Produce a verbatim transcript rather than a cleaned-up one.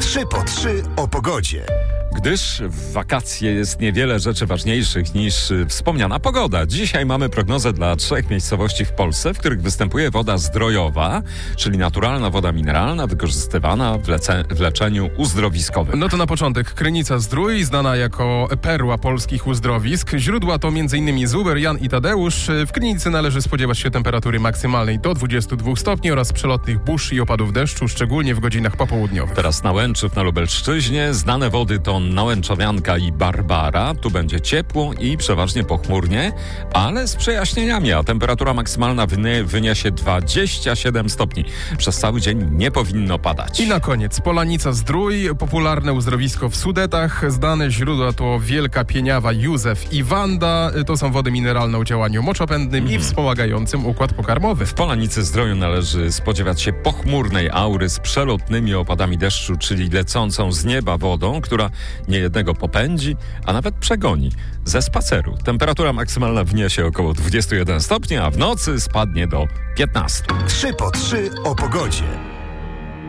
trzy po trzy o pogodzie. Gdyż w wakacje jest niewiele rzeczy ważniejszych niż wspomniana pogoda. Dzisiaj mamy prognozę dla trzech miejscowości w Polsce, w których występuje woda zdrojowa, czyli naturalna woda mineralna wykorzystywana w, lece- w leczeniu uzdrowiskowym. No to na początek Krynica-Zdrój, znana jako perła polskich uzdrowisk. Źródła to m.in. Zuber, Jan i Tadeusz. W Krynicy należy spodziewać się temperatury maksymalnej do dwudziestu dwóch stopni oraz przelotnych burz i opadów deszczu, szczególnie w godzinach popołudniowych. Teraz Nałęczów na Lubelszczyźnie. Znane wody to Nałęczowianka i Barbara. Tu będzie ciepło i przeważnie pochmurnie, ale z przejaśnieniami, a temperatura maksymalna wynie, wyniesie dwadzieścia siedem stopni. Przez cały dzień nie powinno padać. I na koniec Polanica-Zdrój, popularne uzdrowisko w Sudetach. Znane źródła to Wielka Pieniawa, Józef i Wanda. To są wody mineralne o działaniu moczopędnym mm. i wspomagającym układ pokarmowy. W Polanicy-Zdroju należy spodziewać się pochmurnej aury z przelotnymi opadami deszczu, czyli lecącą z nieba wodą, która niejednego popędzi, a nawet przegoni ze spaceru. Temperatura maksymalna wyniesie około dwudziestu jeden stopni, a w nocy spadnie do piętnastu. trzy po trzy o pogodzie.